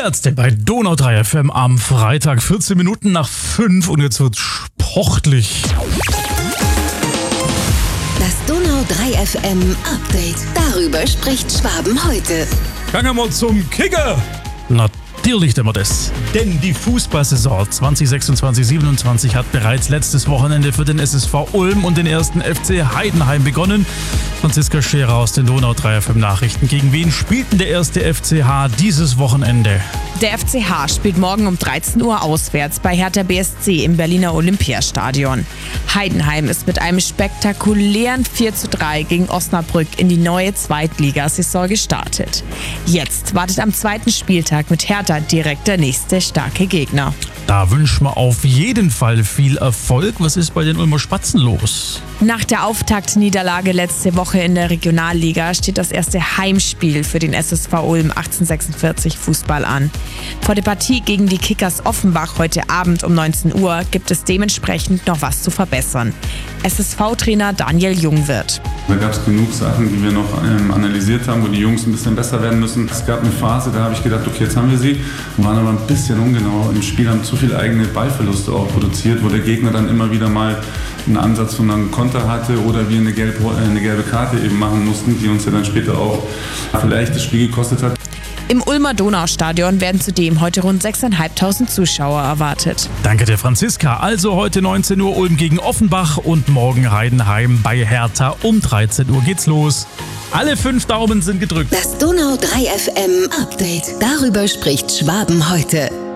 Ärzte bei Donau 3 FM am Freitag, 14 Minuten nach 5 und jetzt wird's sportlich. Das Donau 3 FM Update. Darüber spricht Schwaben heute. Gehen wir zum Kicker. Natürlich tun wir das. Denn die Fußballsaison 2026/27 hat bereits letztes Wochenende für den SSV Ulm und den ersten FC Heidenheim begonnen. Franziska Scherer aus den Donau 3 FM Nachrichten. Gegen wen spielt denn der erste FCH dieses Wochenende? Der FCH spielt morgen um 13 Uhr auswärts bei Hertha BSC im Berliner Olympiastadion. Heidenheim ist mit einem spektakulären 4:3 gegen Osnabrück in die neue Zweitligasaison gestartet. Jetzt wartet am zweiten Spieltag mit Hertha direkt der nächste starke Gegner. Da wünschen wir auf jeden Fall viel Erfolg. Was ist bei den Ulmer Spatzen los? Nach der Auftaktniederlage letzte Woche in der Regionalliga steht das erste Heimspiel für den SSV Ulm 1846 Fußball an. Vor der Partie gegen die Kickers Offenbach heute Abend um 19 Uhr gibt es dementsprechend noch was zu verbessern. SSV-Trainer Daniel Jungwirth. Da gab es genug Sachen, die wir noch analysiert haben, wo die Jungs ein bisschen besser werden müssen. Es gab eine Phase, da habe ich gedacht, okay, jetzt haben wir sie, waren aber ein bisschen ungenau im Spiel, haben zu viele eigene Ballverluste auch produziert, wo der Gegner dann immer wieder mal einen Ansatz von einem Konter hatte oder wir eine gelbe Karte eben machen mussten, die uns ja dann später auch vielleicht das Spiel gekostet hat. Im Ulmer Donaustadion werden zudem heute rund 6.500 Zuschauer erwartet. Danke der Franziska. Also heute 19 Uhr Ulm gegen Offenbach und morgen Heidenheim bei Hertha. Um 13 Uhr geht's los. Alle 5 Daumen sind gedrückt. Das Donau 3 FM Update. Darüber spricht Schwaben heute.